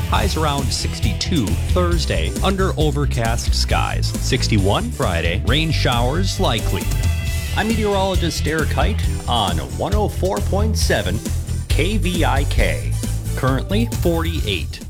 Highs around 62 Thursday, under overcast skies. 61 Friday, rain showers likely. I'm meteorologist Eric Height on 104.7 KVIK. Currently 48.